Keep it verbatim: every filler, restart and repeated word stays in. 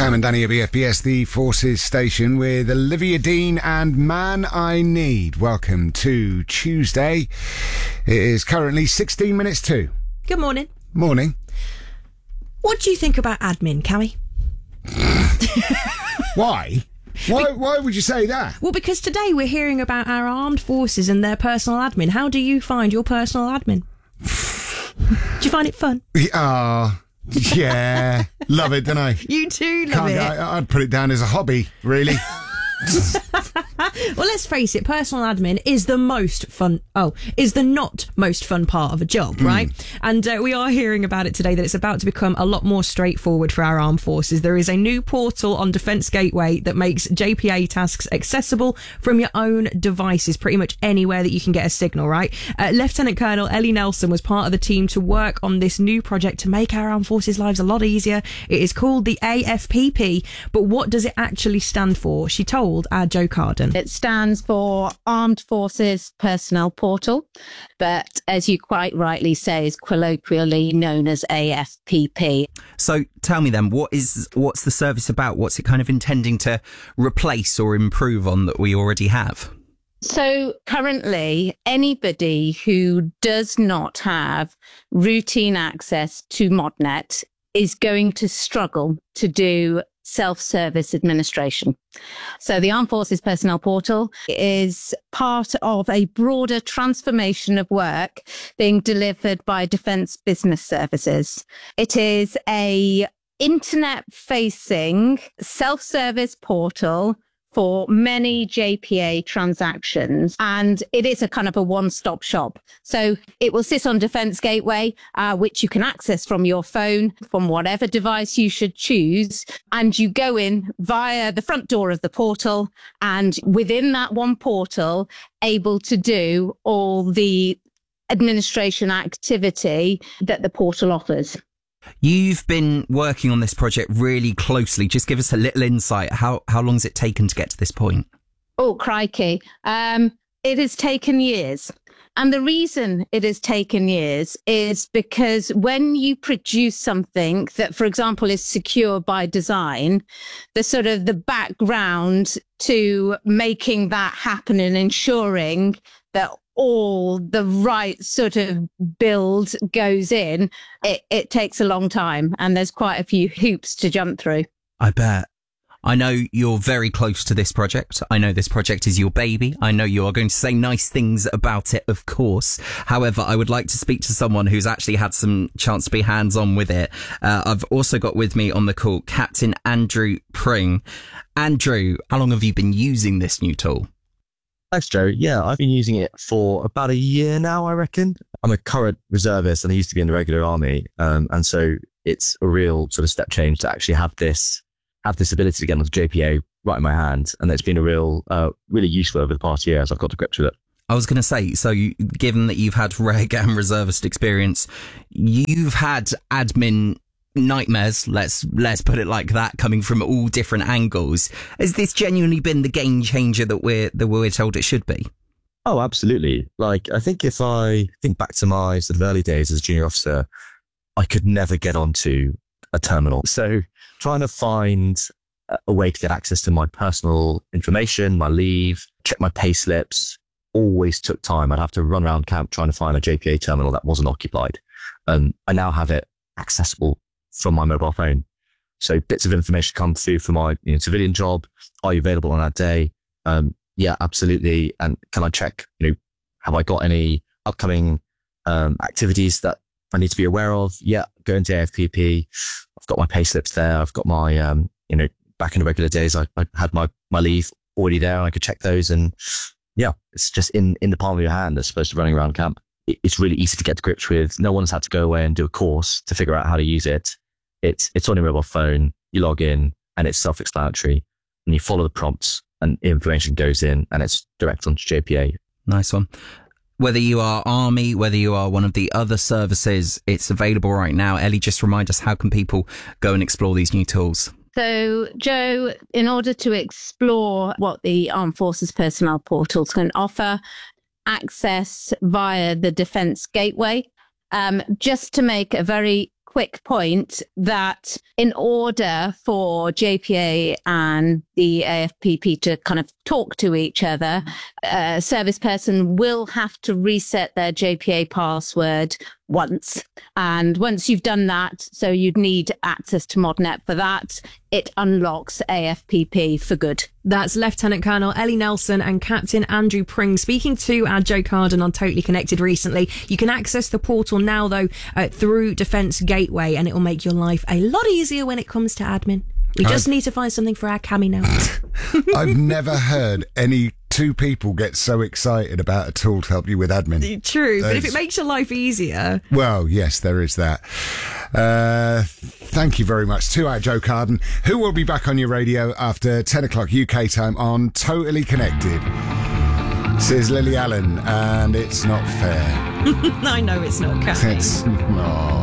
Cam and Danny at B F B S, the Forces Station, with Olivia Dean and Man I Need. Welcome to Tuesday. It is currently sixteen minutes to. Good morning. Morning. What do you think about admin, Cammy? Why? Why Why would you say that? Well, because today we're hearing about our armed forces and their personal admin. How do you find your personal admin? Do you find it fun? Ah, uh, yeah. Love it, don't I? You too love Can't, it. I, I'd put it down as a hobby, really. Well, let's face it, personal admin is the most fun, oh, is the not most fun part of a job, right? Mm. And uh, we are hearing about it today, that it's about to become a lot more straightforward for our armed forces. There is a new portal on Defence Gateway that makes J P A tasks accessible from your own devices, pretty much anywhere that you can get a signal, right? Uh, Lieutenant Colonel Ellie Nelson was part of the team to work on this new project to make our armed forces' lives a lot easier. It is called the A F P P, but what does it actually stand for? She told our Joe Carden. It stands for Armed Forces Personnel Portal, but as you quite rightly say, is colloquially known as A F P P. So tell me then, what is what's the service about? What's it kind of intending to replace or improve on that we already have? So currently, anybody who does not have routine access to ModNet is going to struggle to do self-service administration. So the Armed Forces Personnel Portal is part of a broader transformation of work being delivered by Defence Business Services. It is a internet-facing self-service portal for many J P A transactions, and it is a kind of a one-stop shop. So it will sit on Defence Gateway, uh, which you can access from your phone, from whatever device you should choose, and you go in via the front door of the portal, and within that one portal, able to do all the administration activity that the portal offers. You've been working on this project really closely. Just give us a little insight. How how long has it taken to get to this point? Oh, crikey. Um, it has taken years. And the reason it has taken years is because when you produce something that, for example, is secure by design, the sort of the background to making that happen and ensuring that all the right sort of build goes in, it, it takes a long time, and there's quite a few hoops to jump through. I bet. I know you're very close to this project. I know this project is your baby. I know you are going to say nice things about it, of course. However, I would like to speak to someone who's actually had some chance to be hands-on with it. Uh, I've also got with me on the call Captain Andrew Pring. Andrew, how long have you been using this new tool? Thanks, Joe. Yeah, I've been using it for about a year now, I reckon. I'm a current reservist and I used to be in the regular army. Um, and so it's a real sort of step change to actually have this, have this ability to get onto J P A right in my hand. And it's been a real, uh, really useful over the past year as I've got to grips with it. I was going to say, so you, given that you've had reg and reservist experience, you've had admin nightmares, let's let's put it like that, coming from all different angles. Has this genuinely been the game changer that we're that we're told it should be? Oh, absolutely. Like, I think if I think back to my sort of early days as a junior officer, I could never get onto a terminal. So trying to find a way to get access to my personal information, my leave, check my pay slips, always took time. I'd have to run around camp trying to find a J P A terminal that wasn't occupied. Um, I now have it accessible from my mobile phone. So bits of information come through for my you know, civilian job. Are you available on that day? Um, yeah, absolutely. And can I check, you know, have I got any upcoming um, activities that I need to be aware of? Yeah, go into A F P P. I've got my pay slips there. I've got my, um, you know, back in the regular days, I, I had my, my leave already there and I could check those. And yeah, it's just in, in the palm of your hand as opposed to running around camp. It, it's really easy to get to grips with. No one's had to go away and do a course to figure out how to use it. It's it's on your mobile phone, you log in and it's self-explanatory and you follow the prompts and information goes in and it's direct onto J P A. Nice one. Whether you are Army, whether you are one of the other services, it's available right now. Ellie, just remind us, how can people go and explore these new tools? So, Joe, in order to explore what the Armed Forces Personnel Portals can offer, access via the Defence Gateway. Um, just to make a very quick point that in order for J P A and the A F P P to kind of talk to each other, a service person will have to reset their J P A password once. And once you've done that, so you'd need access to ModNet for that, it unlocks A F P P for good. That's Lieutenant Colonel Ellie Nelson and Captain Andrew Pring speaking to our Joe Carden on Totally Connected recently. You can access the portal now, though, uh, through Defence Gateway, and it will make your life a lot easier when it comes to admin. We just I've, need to find something for our Cammy now. I've never heard any two people get so excited about a tool to help you with admin. True, There's, but if it makes your life easier... Well, yes, there is that. Uh, thank you very much to our Joe Carden, who will be back on your radio after ten o'clock U K time on Totally Connected. This is Lily Allen, and it's not fair. I know it's not, Cammy. It's not.